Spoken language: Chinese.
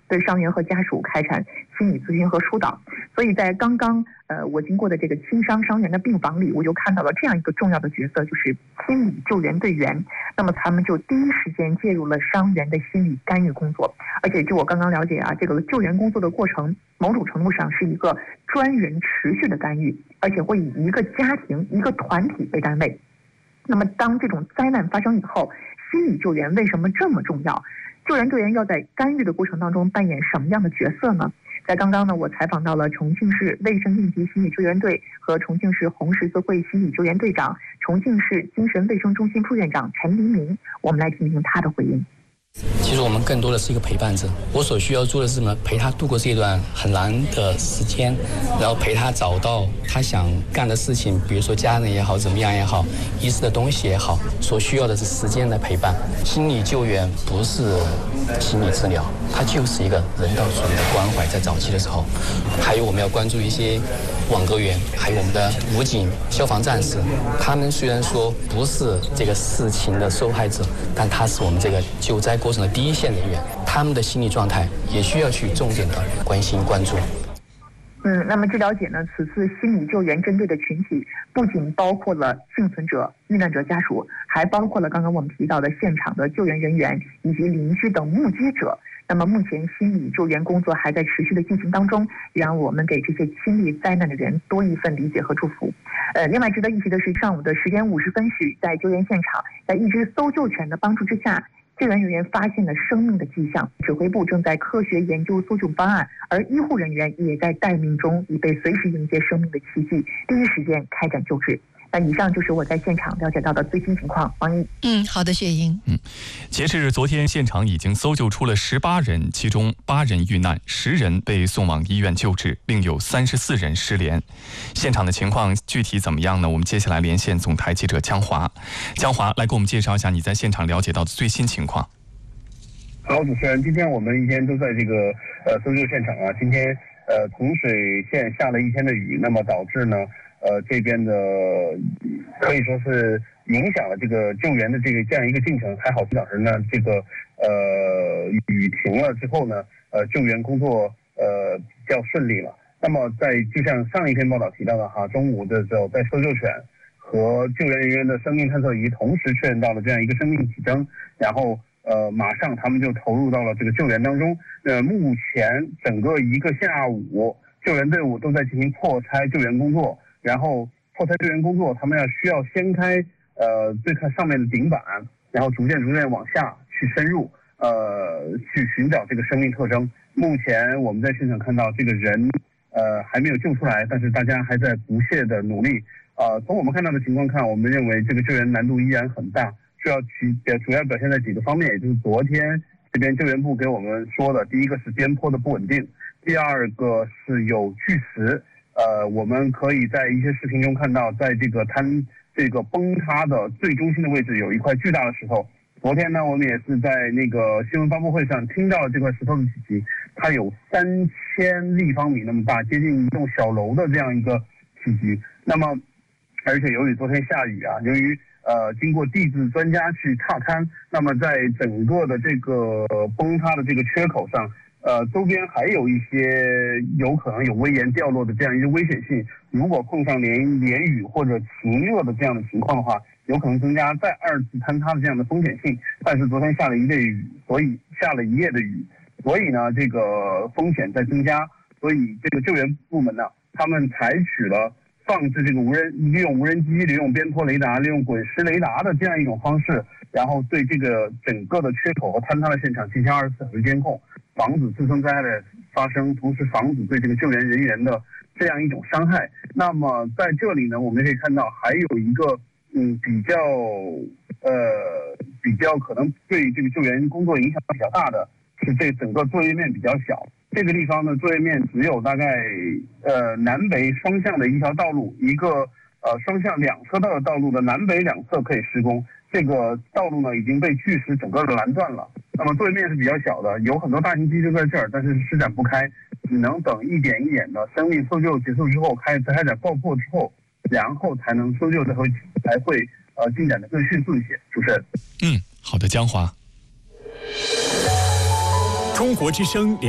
对伤员和家属开展心理咨询和疏导。所以在刚刚我经过的这个轻伤伤员的病房里，我就看到了这样一个重要的角色，就是心理救援队员。那么他们就第一时间介入了伤员的心理干预工作，而且就我刚刚了解啊，这个救援工作的过程某种程度上是一个专人持续的干预，而且会以一个家庭一个团体为单位。那么当这种灾难发生以后，心理救援为什么这么重要？救援队员要在干预的过程当中扮演什么样的角色呢？在刚刚呢，我采访到了重庆市卫生应急心理救援队和重庆市红十字会心理救援队长、重庆市精神卫生中心副院长陈黎明，我们来听听他的回应。 其实我们更多的是一个陪伴者，我所需要做的是什么？陪他度过这段很难的时间，然后陪他找到他想干的事情，比如说家人也好，怎么样也好，遗失的东西也好，所需要的是时间的陪伴。心理救援不是心理治疗，它就是一个人道主义的关怀，在早期的时候。还有我们要关注一些网格员，还有我们的武警、消防战士，他们虽然说不是这个事情的受害者，但他是我们这个救灾过程的第一线人员，他们的心理状态也需要去重点的关心关注。 那么据了解呢，此次心理救援针对的群体不仅包括了幸存者、遇难者家属，还包括了刚刚我们提到的现场的救援人员以及邻居等目击者。那么目前心理救援工作还在持续的进行当中，让我们给这些经历灾难的人多一份理解和祝福。另外值得一提的是，上午的10点50分许，在救援现场，在一只搜救犬的帮助之下，救援人员发现了生命的迹象，指挥部正在科学研究搜救方案，而医护人员也在待命中，以备随时迎接生命的奇迹，第一时间开展救治。那以上就是我在现场了解到的最新情况。王毅， 好的，雪莹。 截至昨天，现场已经搜救出了18人，其中8人遇难，10人被送往医院救治，另有34人失联。现场的情况具体怎么样呢？我们接下来连线总台记者江华。江华，来给我们介绍一下你在现场了解到的最新情况。 好，主持人，今天我们一天都在这个搜救现场啊。今天同水县下了一天的雨，那么导致呢这边的可以说是影响了这个救援的这样一个进程。还好这2小时呢，这个雨停了之后呢，救援工作比较顺利了。那么就像上一篇报道提到的哈，中午的时候，在搜救犬和救援人员的生命探测仪同时确认到了这样一个生命体征，然后马上他们就投入到了这个救援当中。目前整个一个下午，救援队伍都在进行破拆救援工作。然后破拆救援工作，他们需要掀开最看上面的顶板，然后逐渐往下去深入，去寻找这个生命特征。目前我们在现场看到这个人还没有救出来，但是大家还在不懈的努力。从我们看到的情况看，我们认为这个救援难度依然很大，主要表现在几个方面，也就是昨天这边救援部给我们说的，第一个是边坡的不稳定，第二个是有巨石。我们可以在一些视频中看到，在这个崩塌的最中心的位置有一块巨大的石头。昨天呢，我们也是在那个新闻发布会上听到了这块石头的体积，它有3000立方米那么大，接近一栋小楼的这样一个体积。那么，而且由于昨天下雨啊，由于经过地质专家去踏勘，那么在整个的这个崩塌的这个缺口上。周边还有一些有可能有危岩掉落的这样一个危险性，如果碰上连雨或者晴热的这样的情况的话，有可能增加再2次坍塌的这样的风险性。但是昨天下了一夜的雨，所以呢，这个风险在增加，所以这个救援部门呢，他们采取了放置这个利用无人机、利用边坡雷达、利用滚石雷达的这样一种方式，然后对这个整个的缺口和坍塌的现场进行24小时监控，防止自身灾害的发生，同时防止对这个救援人员的这样一种伤害。那么在这里呢，我们可以看到还有一个比较可能对这个救援工作影响比较大的是这整个作业面比较小。这个地方呢，作业面只有大概南北双向的一条道路，一个双向2车道的道路的南北2侧可以施工。这个道路呢已经被巨石整个的拦断了。那么作业面是比较小的，有很多大型机就在这儿，但是施展不开，只能等一点一点的生命搜救结束之后，开展爆破之后，然后才能搜救才会进展的更迅速一些。主持人， 好的，江华。 中国之声